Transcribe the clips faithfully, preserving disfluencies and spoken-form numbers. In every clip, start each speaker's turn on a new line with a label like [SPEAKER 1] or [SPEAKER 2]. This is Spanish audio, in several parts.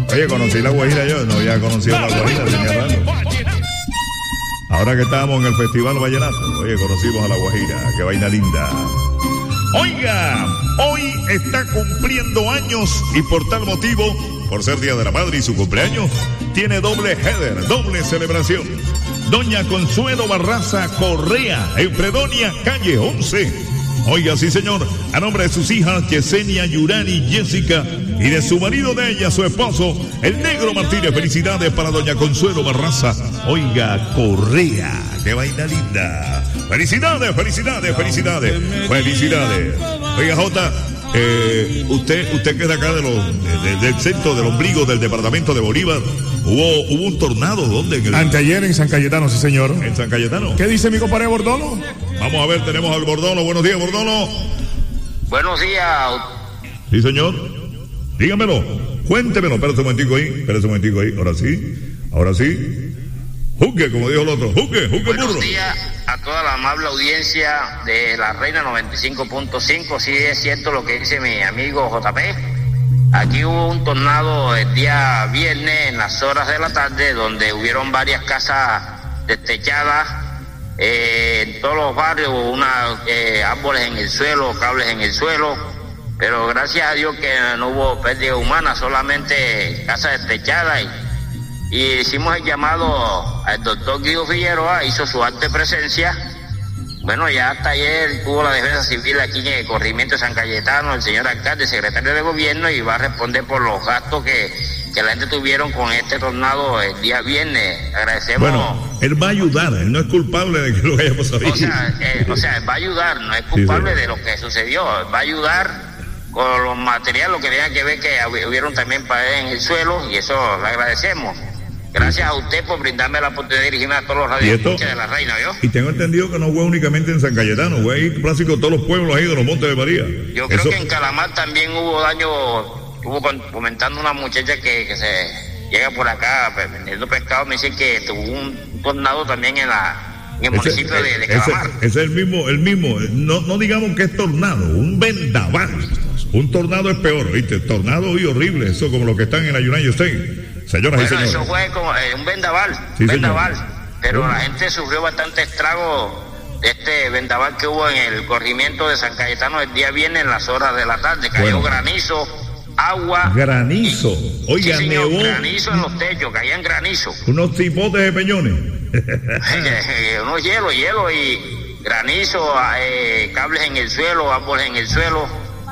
[SPEAKER 1] Oye, conocí la Guajira yo, no había conocido la Guajira, tenía rato. Ahora que estábamos en el Festival Vallenato, oye, conocimos a la Guajira, qué vaina linda. Oiga, hoy está cumpliendo años y por tal motivo, por ser Día de la Madre y su cumpleaños, tiene doble header, doble celebración. Doña Consuelo Barraza Correa, en Fredonia, calle once. Oiga, sí señor, a nombre de sus hijas Yesenia, Yurani, Jessica y de su marido de ella, su esposo, el Negro Martínez. Felicidades para doña Consuelo Barraza, oiga, Correa, qué vaina linda. Felicidades, felicidades, felicidades, felicidades. Oiga, Jota, eh, usted, usted que es de acá de los, de, de, del centro, del ombligo del departamento de Bolívar, hubo, hubo un tornado, ¿dónde? El...
[SPEAKER 2] Anteayer en San Cayetano, sí señor.
[SPEAKER 1] ¿En San Cayetano?
[SPEAKER 2] ¿Qué dice mi compadre Bordolo?
[SPEAKER 1] Vamos a ver, tenemos al Bordolo. Buenos días, Bordolo.
[SPEAKER 3] Buenos días.
[SPEAKER 1] Sí, señor. Dígamelo. Cuéntemelo. Espérate un momentico ahí. Espérate un momentico ahí. Ahora sí. Ahora sí. Juque, como dijo el otro. Juque, juque,
[SPEAKER 3] Buenos
[SPEAKER 1] burro.
[SPEAKER 3] días a toda la amable audiencia de la Reina noventa y cinco punto cinco. Sí, es cierto lo que dice mi amigo J P. Aquí hubo un tornado el día viernes en las horas de la tarde, donde hubieron varias casas destechadas. Eh, en todos los barrios, una, eh, árboles en el suelo, cables en el suelo, pero gracias a Dios que no hubo pérdida humana, solamente casas destechadas. Y, y hicimos el llamado al doctor Guido Figueroa, hizo su arte presencia. Bueno, ya hasta ayer tuvo la defensa civil aquí en el corregimiento de San Cayetano, el señor alcalde, secretario de gobierno, y va a responder por los gastos que, que la gente tuvieron con este tornado el día viernes. Agradecemos.
[SPEAKER 1] Bueno, él va a ayudar, él no es culpable de que lo haya pasado.
[SPEAKER 3] O sea, eh, o sea, él va a ayudar, no es culpable sí, sí. de lo que sucedió, va a ayudar con los materiales, lo que tenga que ver que hubieron también paredes en el suelo, y eso le agradecemos. Gracias a usted por brindarme la oportunidad de dirigirme a todos los radioescuchas de la Reina, ¿yo?
[SPEAKER 1] Y tengo entendido que no fue únicamente en San Cayetano, fue ahí clásico todos los pueblos ahí de los Montes de María.
[SPEAKER 3] Yo creo Eso... que en Calamar también hubo daño, estuvo comentando una muchacha que, que se llega por acá vendiendo pescado, me dice que tuvo un tornado también en la en el ese, municipio de, de Calamar.
[SPEAKER 1] Ese, ese es el mismo, el mismo, no, no digamos que es tornado, un vendaval. Un tornado es peor, ¿viste? Tornado y horrible, eso como los que están en la United States. Señoras
[SPEAKER 3] bueno,
[SPEAKER 1] y señores.
[SPEAKER 3] Eso fue como eh, un vendaval, sí, vendaval, señor. Pero bueno, la gente sufrió bastante estrago de este vendaval que hubo en el corregimiento de San Cayetano el día viernes en las horas de la tarde. Cayó bueno. granizo, agua.
[SPEAKER 1] Granizo,
[SPEAKER 3] y,
[SPEAKER 1] oiga,
[SPEAKER 3] sí, señor,
[SPEAKER 1] nevó.
[SPEAKER 3] Granizo en los techos, caían granizo.
[SPEAKER 1] Unos tipotes de peñones.
[SPEAKER 3] Unos hielos, hielo y granizo, eh, cables en el suelo, árboles en el suelo.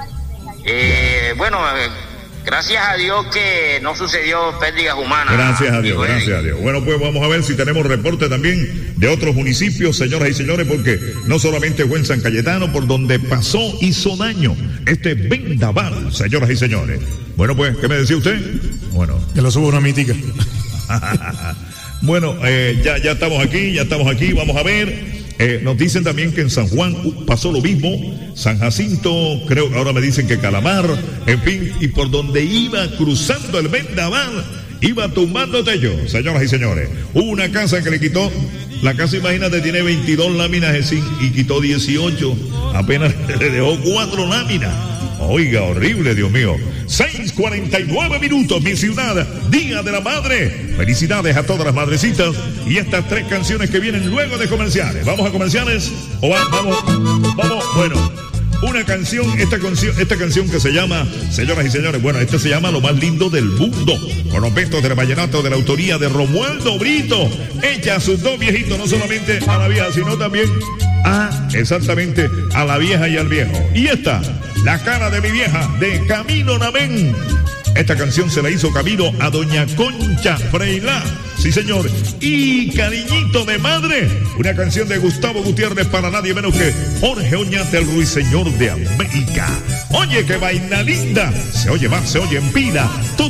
[SPEAKER 3] Eh, bueno, eh, gracias a Dios que no sucedió pérdidas humanas.
[SPEAKER 1] Gracias a Dios, gracias a Dios. Bueno, pues vamos a ver si tenemos reporte también de otros municipios, señoras y señores, porque no solamente fue en San Cayetano por donde pasó, hizo daño este vendaval, señoras y señores. Bueno, pues, ¿qué me decía usted? Bueno.
[SPEAKER 2] Que lo subo una mítica.
[SPEAKER 1] Bueno, eh, ya, ya estamos aquí, ya estamos aquí, vamos a ver. Eh, nos dicen también que en San Juan pasó lo mismo, San Jacinto, creo que ahora me dicen que Calamar, en fin, y por donde iba cruzando el vendaval, iba tumbando techo, señoras y señores. Hubo una casa que le quitó, la casa, imagínate, tiene veintidós láminas de zinc y quitó dieciocho, apenas le dejó cuatro láminas. Oiga, horrible, Dios mío. seis cuarenta y nueve minutos, mi ciudad, Día de la Madre. Felicidades a todas las madrecitas y estas tres canciones que vienen luego de comerciales. ¿Vamos a comerciales? ¿O va, vamos? Vamos, bueno, una canción, esta canción, esta canción que se llama, señoras y señores, bueno, esta se llama Lo Más Lindo del Mundo, con los versos del vallenato de la autoría de Romualdo Brito, hecha a sus dos viejitos, no solamente a la vieja, sino también a, exactamente, a la vieja y al viejo. Y esta, La Cara de mi Vieja, de Camilo Namén. Esta canción se la hizo Camilo a doña Concha Freilá, sí señor, y Cariñito de Madre, una canción de Gustavo Gutiérrez para nadie menos que Jorge Oñate, el ruiseñor de América. Oye, qué vaina linda, se oye más, se oye en pila.